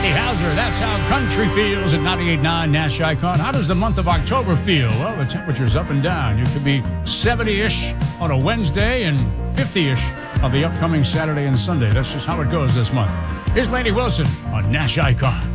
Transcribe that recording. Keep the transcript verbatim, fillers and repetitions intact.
Randy Hauser. That's how country feels at ninety-eight point nine Nash Icon. How does the month of October feel? Well, the temperature's up and down. You could be seventy-ish on a Wednesday and fifty-ish on the upcoming Saturday and Sunday. That's just how it goes this month. Here's Laney Wilson on Nash Icon.